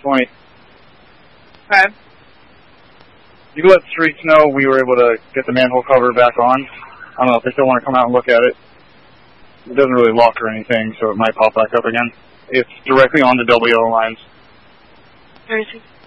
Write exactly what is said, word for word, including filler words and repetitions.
point. Okay. You can let the streets know we were able to get the manhole cover back on. I don't know if they still want to come out and look at it. It doesn't really lock or anything, so it might pop back up again. It's directly on the W O lines. Where is it?